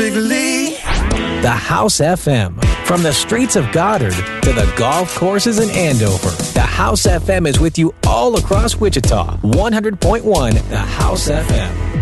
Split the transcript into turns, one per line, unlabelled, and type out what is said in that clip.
Wrigley.
The House FM. From the streets of Goddard to the golf courses in Andover, the House FM is with you all across Wichita. 100.1 The House FM.